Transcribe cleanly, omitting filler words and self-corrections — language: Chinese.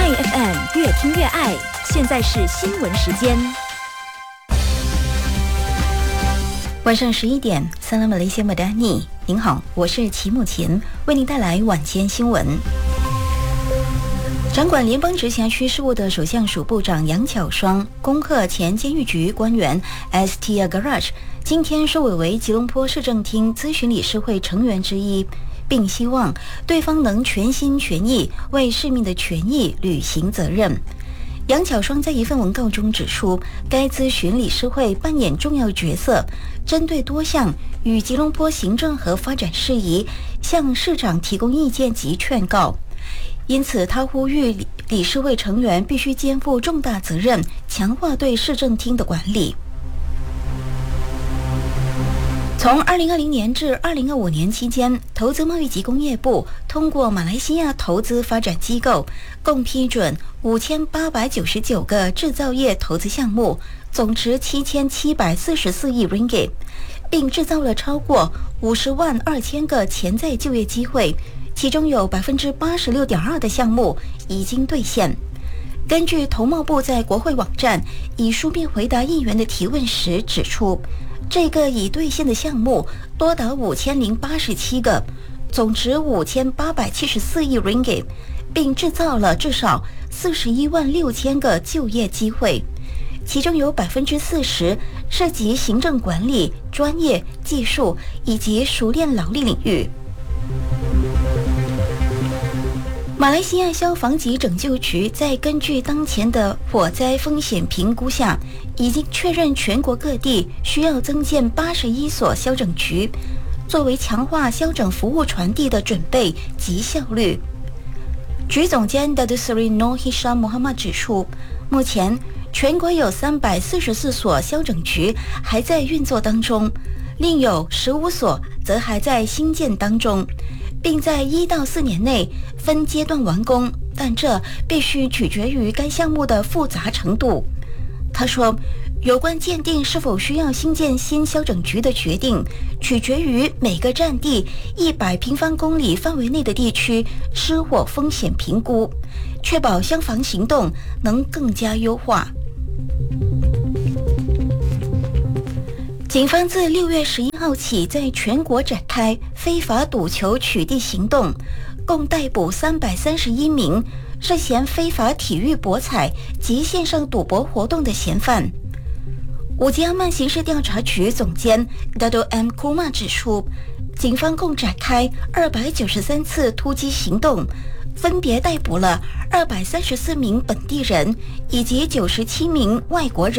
爱 FM 越听越爱，现在是新闻时间。 晚上11点，萨拉马雷西亚马达尼，您好，我是齐木琴，为您带来晚间新闻。掌管联邦直辖区事务的首相署部长杨巧双恭贺前监狱局官员 Estia Garage 今天收委为吉隆坡市政厅咨询理事会成员之一，并希望对方能全心全意为市民的权益履行责任。杨巧双在一份文告中指出，该咨询理事会扮演重要角色，针对多项与吉隆坡行政和发展事宜向市长提供意见及劝告。因此，他呼吁理事会成员必须肩负重大责任，强化对市政厅的管理。从2020年至2025年期间，投资贸易及工业部通过马来西亚投资发展机构共批准5899个制造业投资项目，总值7744亿 ringgit， 并制造了超过50万2千个潜在就业机会，其中有 86.2% 的项目已经兑现。根据投贸部在国会网站以书面回答议员的提问时指出，这个已兑现的项目多达5087个，总值5874亿 ringgit， 并制造了至少41万6千个就业机会，其中有 40% 涉及行政管理、专业、技术以及熟练劳力领域。马来西亚消防及拯救局在根据当前的火灾风险评估下，已经确认全国各地需要增建81所消拯局，作为强化消拯服务传递的准备及效率。局总监 Datuk Seri Noor Hisham Mohamad 指出，目前全国有344所消拯局还在运作当中，另有15所则还在兴建当中，并在1到4年内分阶段完工，但这必须取决于该项目的复杂程度。他说，有关鉴定是否需要新建新消拯局的决定，取决于每个占地100平方公里范围内的地区失火风险评估，确保消防行动能更加优化。警方自6月11号起在全国展开非法赌球取缔行动，共逮捕331名涉嫌非法体育博彩及线上赌博活动的嫌犯。武吉阿曼刑事调查局总监 Dato M. Kumar 指出，警方共展开293次突击行动，分别逮捕了234名本地人以及97名外国人。